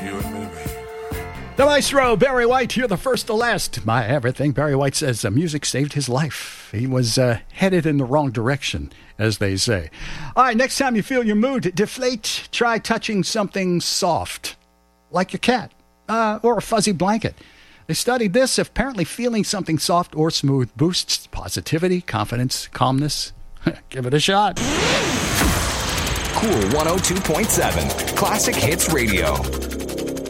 You and me, baby. The maestro, Barry White, you're the first to last. My everything. Barry White says music saved his life. He was headed in the wrong direction, as they say. All right, next time you feel your mood deflate, try touching something soft, like your cat or a fuzzy blanket. They studied this. Apparently feeling something soft or smooth boosts positivity, confidence, calmness. Give it a shot. Cool 102.7 Classic Hits Radio.